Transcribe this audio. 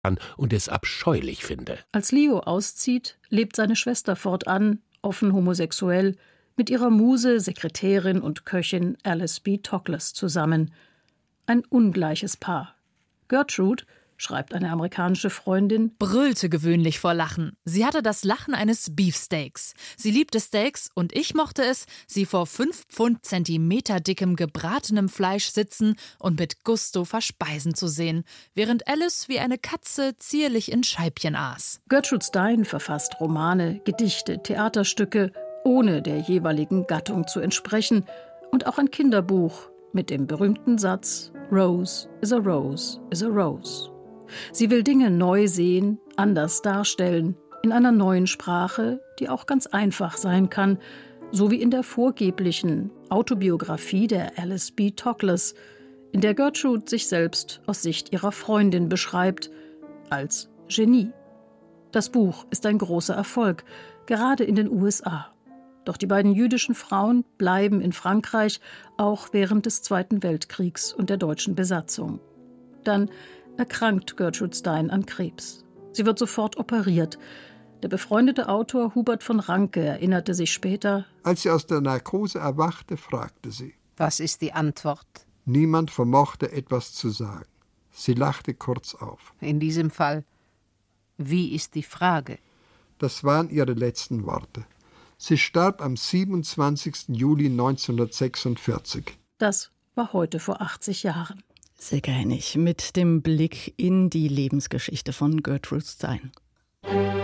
und es abscheulich finde. Als Leo auszieht, lebt seine Schwester fortan, offen homosexuell, mit ihrer Muse, Sekretärin und Köchin Alice B. Toklas zusammen. Ein ungleiches Paar. Gertrude, schreibt eine amerikanische Freundin, brüllte gewöhnlich vor Lachen. Sie hatte das Lachen eines Beefsteaks. Sie liebte Steaks und ich mochte es, sie vor 5 Pfund Zentimeter dickem gebratenem Fleisch sitzen und mit Gusto verspeisen zu sehen, während Alice wie eine Katze zierlich in Scheibchen aß. Gertrude Stein verfasst Romane, Gedichte, Theaterstücke, ohne der jeweiligen Gattung zu entsprechen, und auch ein Kinderbuch mit dem berühmten Satz Rose is a Rose is a Rose. Sie will Dinge neu sehen, anders darstellen, in einer neuen Sprache, die auch ganz einfach sein kann, so wie in der vorgeblichen Autobiografie der Alice B. Toklas, in der Gertrude sich selbst aus Sicht ihrer Freundin beschreibt, als Genie. Das Buch ist ein großer Erfolg, gerade in den USA. Doch die beiden jüdischen Frauen bleiben in Frankreich, auch während des Zweiten Weltkriegs und der deutschen Besatzung. Dann erkrankt Gertrude Stein an Krebs. Sie wird sofort operiert. Der befreundete Autor Hubert von Ranke erinnerte sich später: Als sie aus der Narkose erwachte, fragte sie. Was ist die Antwort? Niemand vermochte etwas zu sagen. Sie lachte kurz auf. In diesem Fall, wie ist die Frage? Das waren ihre letzten Worte. Sie starb am 27. Juli 1946. Das war heute vor 80 Jahren. Silke Hennig mit dem Blick in die Lebensgeschichte von Gertrude Stein.